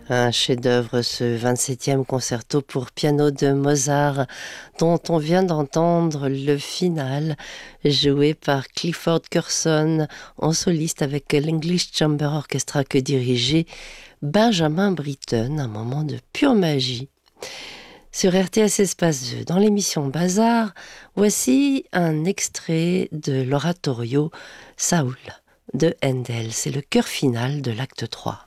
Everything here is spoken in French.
Un chef-d'œuvre, ce 27e concerto pour piano de Mozart, dont on vient d'entendre le final, joué par Clifford Curson en soliste avec l'English Chamber Orchestra que dirigeait Benjamin Britten, un moment de pure magie. Sur RTS Espace 2, dans l'émission Bazar, voici un extrait de l'oratorio Saoul de Handel. C'est le chœur final de l'acte 3.